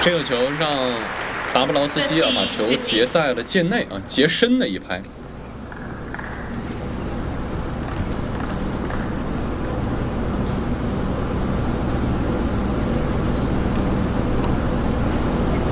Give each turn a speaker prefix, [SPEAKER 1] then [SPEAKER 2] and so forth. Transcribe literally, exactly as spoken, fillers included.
[SPEAKER 1] 这个球让达布劳斯基啊把球截在了界内啊，截深的一拍。